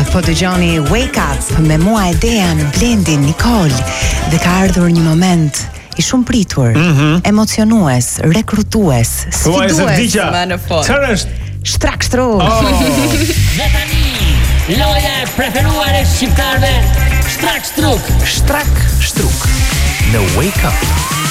po dëgjoni Wake Up me mua Edean, Blendin, Nicole. Dhe ka ardhur një moment i shumë pritur, emocionues, rekrutues, sfidues. Çfarë është? Shtrak shtruk. Dhe tani, loja e preferuar e shqiptarëve, Shtrak shtruk. Shtrak shtruk në Wake Up.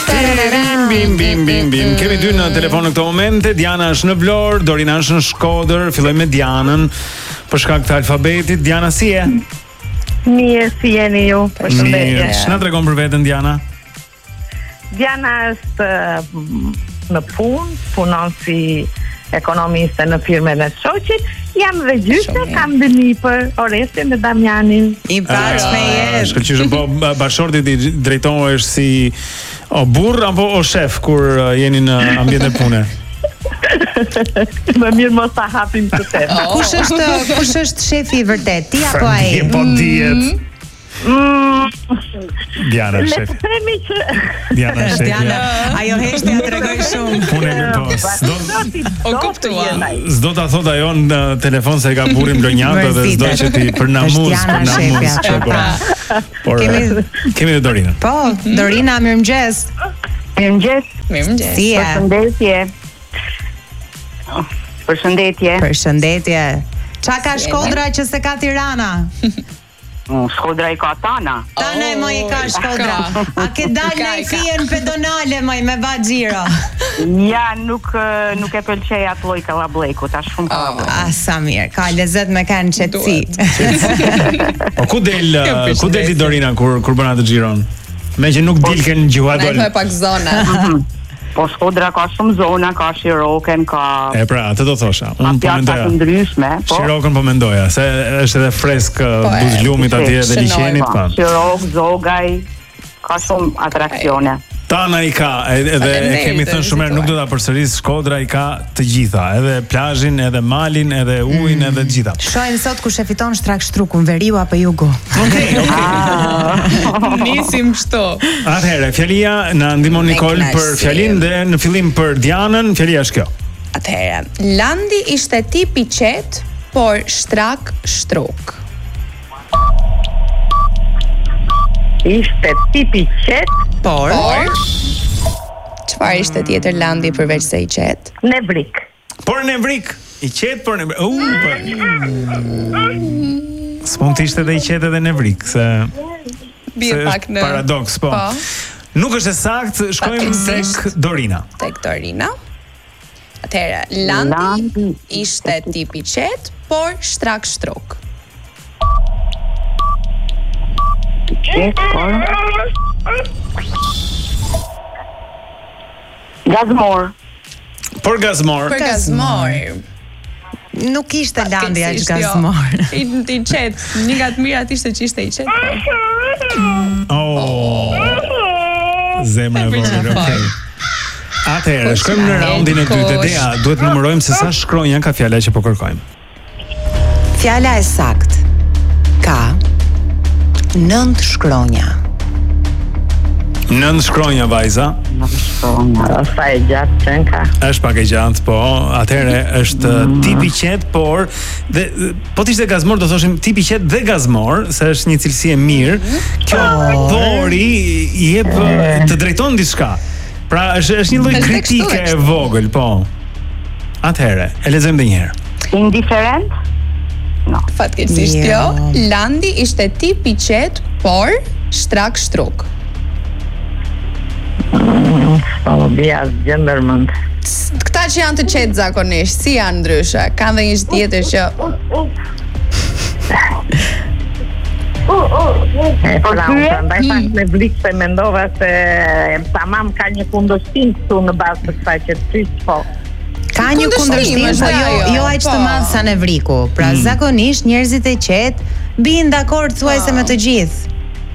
Bim. Kemi dy në telefon në këto momente. Diana është në Vlorë, Dorina është në Shkodër. Fillojmë me Dianën. Për shkak të alfabetit, Diana si je? Mirë, si jeni ju? Mirë. Ç'na tregon për veten Diana? Diana është në punon si ekonomiste në firmën e shoqit. Jam dhe gjyse, kam dëni për Orestin dhe Damianin. I bashkë me jetë. Shkëlqyshëm, po bashortit i drejtohesh si o burr apo o shef kur jeni në ambient e pune? Më mirë mos ta hapim këtë temë. Kush është shefi i vërtet? Ti apo ai? Po dihet. Diana shef. Diana shef. Diana, ajo heshtja tregoj shumë. Punë me po. O kuptua. S'do ta thot ajo në telefon se e ka burrin blonjata dhe s'do që ti për namus. Por kemi dhe Dorina. Po, Dorina, mirëmëngjes. Mirëmëngjes. Si je? Përshëndetje. Qa ka Shkodra që se ka Tirana? Shkodra i ka Tana. Tana e moj i ka Shkodra. A ke dalë në i fien pedonale moj me Baxhiro? Ja, nuk e pëlqej atë lloj kallableku, tash shumë kallableku. Sa mirë, ka lezet me kanë qetësi. Po ku deli Dorina kur bën atë xhiron? Me që nuk dilken gjuhadol. Na pak zona. Po Shkodra ka shumë zona, ka Shiroken, ka... E pra, atë do thosha. Unë po mendoja. Ndryshme, po. Shiroken po mendoja, se është edhe fresk buzlumit atje dhe liqenit. Shirok, Zogaj, ka shumë atraksione. Tana i ka, edhe e kemi thënë shumë herë, nuk do ta përsëris, Shkodra i ka të gjitha, edhe plazhin, edhe malin, edhe ujin, edhe të gjitha. Shohim sot kush e fiton Shtrak shtrukun, veriu apo jugu. Okej. Nisim kështu. Atëherë, fjalia na ndihmon Nicole për fjalin dhe në fillim për Dianën, fjalia është kjo. Atëherë, Landi ishte tip i qetë, por Shtrak shtruk. Ishte tip i qetë, Por çfarë ishte tjetër Landi përveç se i qetë? Nevrik. Por nevrik, i qetë por nevrik. S'mund të ishte dhe i qetë edhe nevrik, se Bie pak në paradoks, po. Nuk është e saktë, shkojmë tek Dorina. Tek Dorina. Atëherë, Landi ishte tip i qetë, por Shtrak shtruk. Gazmor. Por gazmor. Për gazmor. nuk ishte Landi aq gazmor. I qetë, një nga të mirat ishte që ishte i qetë. Zemra e vogël, okay. Atëherë, shkojmë në raundin e dytë. Dea, duhet numërojmë se sa shkronja ka fjala që po kërkojmë. Fjala e saktë ka 9 shkronja. 9 shkronja, vajza. Sa e gjatë që ka. Është pak e gjatë, po. Atëherë është tip i qetë, por po të ishte gazmor do thoshim tip i qetë dhe gazmor, se është një cilësi e mirë. Kjo pori i jep të drejton diçka. Pra është një lloj kritike e vogël, po. Atëherë, e lexojmë edhe një herë. Indiferent? No. Fatkeqësisht jo. Landi ishte tip i qetë, por shtrak shtruk. Bia Gendermund. Këta që janë të qetë zakonisht, si janë ndryshe? Kanë dhe një tjetër që Ndaj pak me blik se mendova se tamam ka një kundërshtim këtu në bazë të kësaj që të pyet, po. Ka një kundërshtim, po jo aq të madh sa nevriku. Pra zakonisht njerëzit e qetë bien dakord thuajse me të gjithë.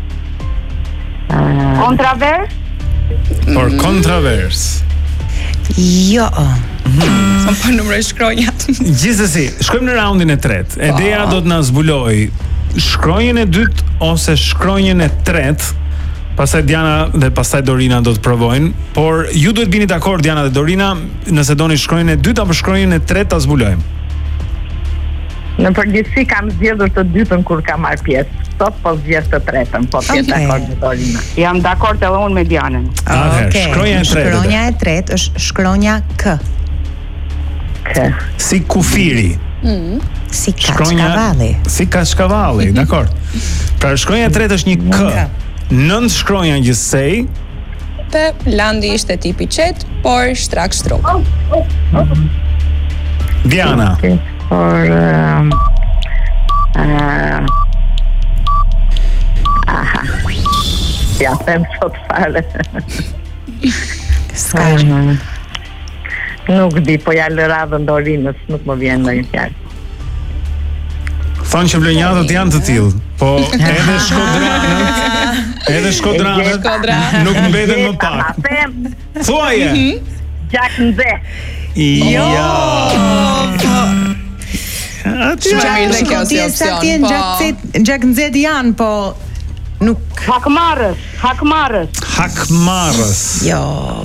Kontravers? Por kontravers. Jo. Son pa numëroj shkronjat. Gjithsesi, shkojmë në raundin e tretë. Edea do të na zbuloj shkronjën e dytë ose shkronjën e tretë. Pastaj Diana dhe pastaj Dorina do të provojnë, por ju duhet bini dakord Diana dhe Dorina nëse doni shkronjën e dytë apo shkronjën e tretë ta zbulojmë. Në përgjithësi kam zgjedhur të dytën kur kam marrë pjesë. Sot po zgjedh të tretën, po të jetë dakord me Dorina. Jam dakord edhe unë me Dianën. Shkronja e tretë. Shkronja e tretë është shkronja K. K. Si kufiri. Si kaçkavalli. Si kaçkavalli, dakor. Pra shkronja e tretë është një K. 9 shkronja gjithsej. Te Landi ishte tipi qet, por shtrak struk. Diana. Por ja, them sot fare. Ska. Nuk di, po ja lë radhën Dorinës, nuk më vjen ndonjë fjalë. Thonë që vlonjatët janë të tillë, po edhe shkodranët nuk mbeten më pak. Thuaje. Gjak nxe. Jo. Gjak nxet janë, po nuk Hakmarrës. Jo.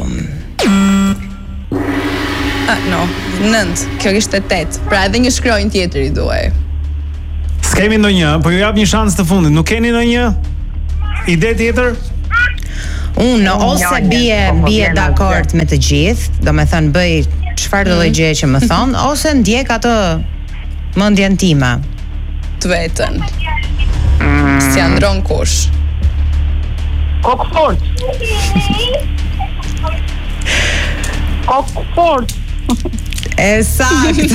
No, 9. Kjo ishte 8. Pra edhe një shkronjë tjetër I duaj. S'kemi ndonjë, po ju jap një shans të fundit. Nuk keni ndonjë ide tjetër? Unë ose bie dakord me të gjithë, do me thënë bëj çfarë do lloj gjëje që më thon, ose ndjek atë mendjen time. Të vetën. Si andron kush. Kokfort. Ësakt.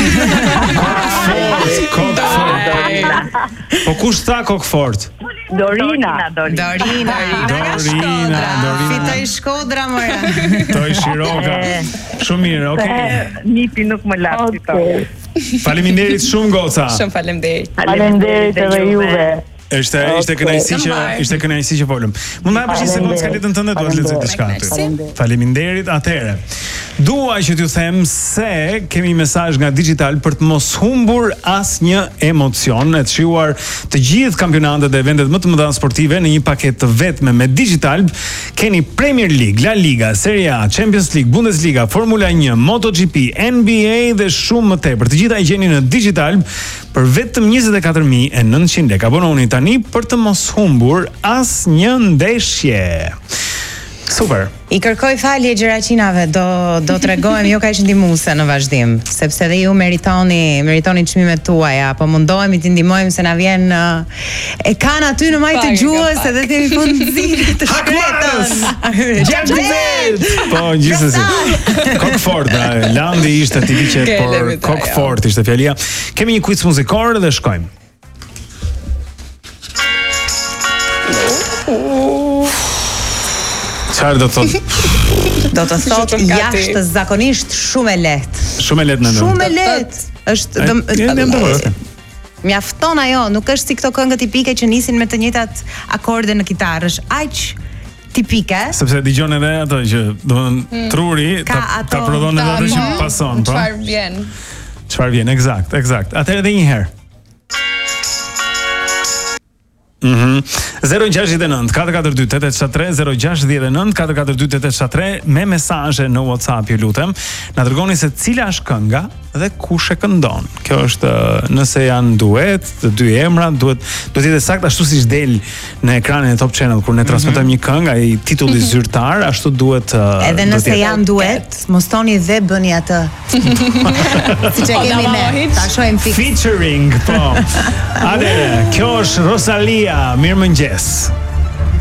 Kokfort. Po kush tha Kokfort? Dorina. Fitoj Shkodra mëra. Toj Shiroka. Shumë mirë, okay. Nipi nuk më la fitoj. Faleminderit shumë goca. Shumë faleminderit. Faleminderit edhe juve. Ishte kënaqësi që folëm. Mund ta hapësh një sekondë skaletën tënde, duhet të lexoj diçka aty. Faleminderit. Atëherë, dua që t'ju them se kemi mesazh nga Digital për të mos humbur asnjë emocion, e të shijuar të gjithë kampionatet dhe eventet më të mëdha sportive në një paketë të vetme me Digital. Keni Premier League, La Liga, Serie A, Champions League, Bundesliga, Formula 1, MotoGP, NBA dhe shumë më tepër. Të gjitha i gjeni në Digital për vetëm 24.900 lekë. Abononi tani për të mos humbur asnjë ndeshje. Super. I kërkoj falje Gjeraqinave, do t'rregohem jo kaq ndihmuese në vazhdim, sepse dhe ju meritoni çmimet tuaja, po mundohemi t'i ndihmojmë se na vjen e kanë aty në majtë të gjuhës edhe kemi fundësinë të shkretën. Gjak. Po, gjithsesi. Kokfort, Landi ishte tipi qet, por Kokfort ishte fjalia. Kemi një quiz muzikor dhe shkojmë. Çfarë do të thotë? Do të thotë jashtëzakonisht shumë e lehtë. Shumë e lehtë mendoj. Shumë e lehtë. Është mjafton ajo, nuk është si këto këngë tipike që nisin me të njëjtat akorde në kitarë, është aq tipike. Sepse dëgjon edhe ato që domethënë truri ta prodhon edhe ato që pason, po. Çfarë vjen, eksakt. Atëherë edhe një herë. 069 442 873 069 442 873 me mesazhe në WhatsApp, ju lutem, na dërgoni se cila është kënga dhe kush e këndon. Kjo është, nëse janë duet, të dy emra, duhet të jetë saktë ashtu siç del në ekranin e Top Channel kur ne transmetojmë një këngë, ai titulli zyrtar, ashtu duhet. Edhe nëse janë duet, mos toni dhe bëni atë. Siç e kemi ne. Ta shohim fix. Featuring, po. Atëherë, kjo është Rosalia. Mirëmëngjes.